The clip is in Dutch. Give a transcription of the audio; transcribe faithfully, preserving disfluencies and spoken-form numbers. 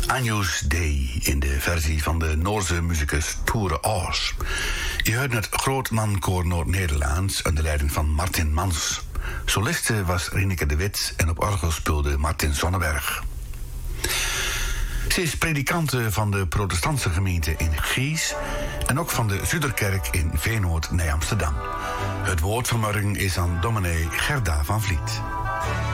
Agnus Dei in de versie van de Noorse muzikus Tore Aas. Je hoort het Grootmankoor Noord-Nederlands onder leiding van Martin Mans. Soliste was Rineke de Wit en op orgel speelde Martin Zonneberg. Ze is predikante van de protestantse gemeente in Gies en ook van de Zuiderkerk in Veenoord, Nij Amsterdam. Het woord vanmorgen is aan dominee Gerda van Vliet.